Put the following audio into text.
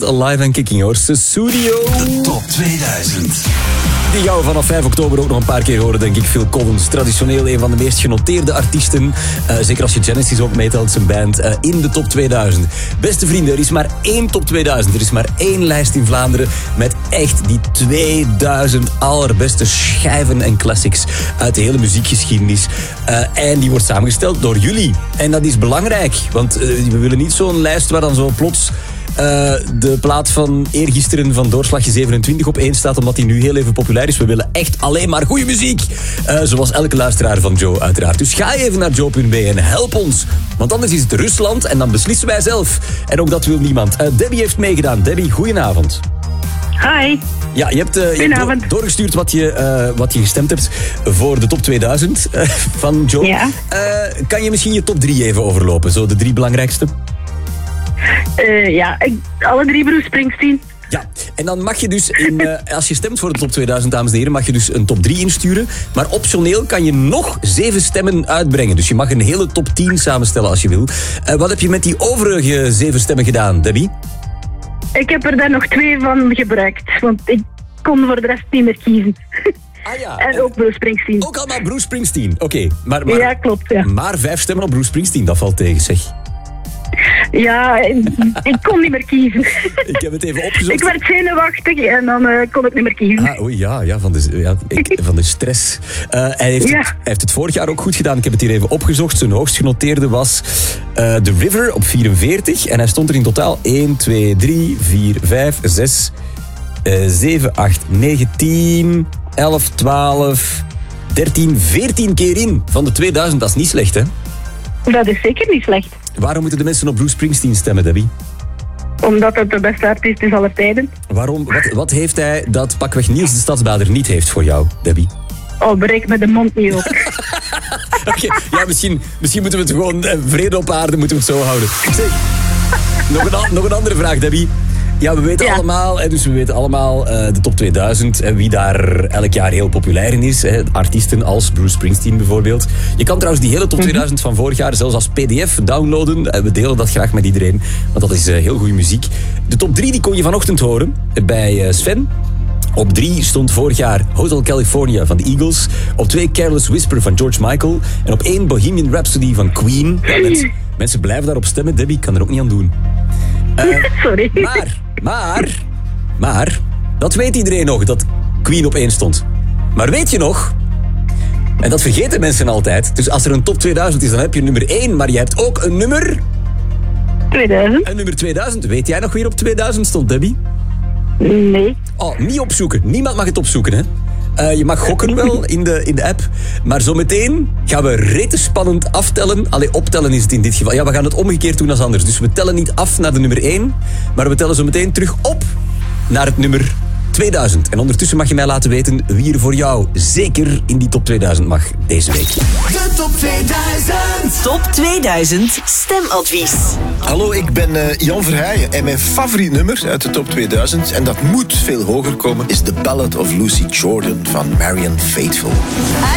altijd alive en kicking hoor. Studio. De top 2000. Die gaan we vanaf 5 oktober ook nog een paar keer horen, denk ik. Phil Collins, traditioneel een van de meest genoteerde artiesten. Zeker als je Genesis ook meetelt, zijn band, in de top 2000. Beste vrienden, er is maar één top 2000. Er is maar één lijst in Vlaanderen met echt die 2000 allerbeste schijven en classics uit de hele muziekgeschiedenis. En die wordt samengesteld door jullie. En dat is belangrijk, want we willen niet zo'n lijst waar dan zo plots de plaat van eergisteren van Doorslagje 27 op 1 staat, omdat die nu heel even populair is. We willen echt alleen maar goede muziek. Zoals elke luisteraar van Joe uiteraard. Dus ga even naar joe.be en help ons. Want anders is het Rusland en dan beslissen wij zelf. En ook dat wil niemand. Debbie heeft meegedaan. Debbie, goedenavond. Hi. Ja, je hebt doorgestuurd wat je gestemd hebt voor de top 2000 van Joe. Ja. Kan je misschien je top 3 even overlopen? Zo de 3 belangrijkste? Alle 3 Bruce Springsteen. Ja, en dan mag je dus, als je stemt voor de top 2000, dames en heren, mag je dus een top 3 insturen. Maar optioneel kan je nog 7 stemmen uitbrengen. Dus je mag een hele top 10 samenstellen als je wil. Wat heb je met die overige 7 stemmen gedaan, Debbie? Ik heb er daar nog 2 van gebruikt. Want ik kon voor de rest niet meer kiezen. Ah ja. En ook Bruce Springsteen. Ook allemaal Bruce Springsteen, oké. Maar, ja, klopt. Ja. Maar 5 stemmen op Bruce Springsteen, dat valt tegen, zeg. Ja, ik kon niet meer kiezen. Ik heb het even opgezocht. Ik werd zenuwachtig en dan kon ik niet meer kiezen. Oei, ja, van de stress. Hij heeft het vorig jaar ook goed gedaan. Ik heb het hier even opgezocht. Zijn hoogst genoteerde was The River op 44. En hij stond er in totaal 1, 2, 3, 4, 5, 6, 7, 8, 9, 10, 11, 12, 13, 14 keer in. Van de 2000, dat is niet slecht, hè? Dat is zeker niet slecht. Waarom moeten de mensen op Bruce Springsteen stemmen, Debbie? Omdat het de beste artiest is aller tijden. Waarom? Wat heeft hij dat pakweg Niels de Stadsbader niet heeft voor jou, Debbie? Oh, breek me de mond niet op. Oké, ja, misschien moeten we het gewoon vrede op aarde moeten we het zo houden. Zeg, nog een andere vraag, Debbie. Ja, we weten allemaal de top 2000 en wie daar elk jaar heel populair in is. Artiesten als Bruce Springsteen bijvoorbeeld. Je kan trouwens die hele top 2000 van vorig jaar zelfs als pdf downloaden. We delen dat graag met iedereen, want dat is heel goede muziek. De top 3 die kon je vanochtend horen bij Sven. Op 3 stond vorig jaar Hotel California van de Eagles. Op 2 Careless Whisper van George Michael. En op 1 Bohemian Rhapsody van Queen. Ja, mensen blijven daarop stemmen, Debbie. Ik kan er ook niet aan doen. Sorry. Maar, dat weet iedereen nog, dat Queen op 1 stond. Maar weet je nog, en dat vergeten mensen altijd, dus als er een top 2000 is, dan heb je nummer 1, maar je hebt ook een nummer... 2000. Een nummer 2000. Weet jij nog wie er op 2000 stond, Debbie? Nee. Oh, niet opzoeken. Niemand mag het opzoeken, hè. Je mag gokken wel in de app. Maar zometeen gaan we rete spannend aftellen. Allee, optellen is het in dit geval. Ja, we gaan het omgekeerd doen als anders. Dus we tellen niet af naar de nummer 1. Maar we tellen zometeen terug op naar het nummer 2000. En ondertussen mag je mij laten weten wie er voor jou zeker in die top 2000 mag deze week. De top 2000. Top 2000 stemadvies. Hallo, ik ben Jan Verheijen en mijn favoriet nummer uit de top 2000, en dat moet veel hoger komen, is The Ballad of Lucy Jordan van Marianne Faithfull.